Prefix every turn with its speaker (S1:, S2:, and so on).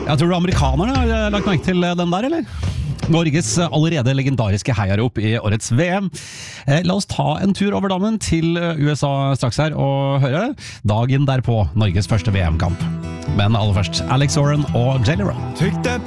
S1: Jeg tror amerikanerne har lagt merke til den der, eller? Norges allerede legendariske heiarop i årets VM. La oss ta en tur over dammen til USA straks her og høre dagen derpå Norges første VM-kamp. Men aller først, Alex Oren og Jelly Roll.